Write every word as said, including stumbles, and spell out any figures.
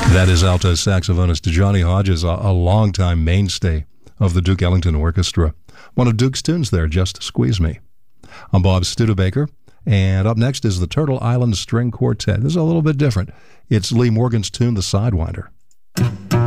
That is alto saxophonist Johnny Hodges, a, a longtime mainstay of the Duke Ellington Orchestra. One of Duke's tunes there, Just Squeeze Me. I'm Bob Studebaker, and up next is the Turtle Island String Quartet. This is a little bit different. It's Lee Morgan's tune, The Sidewinder.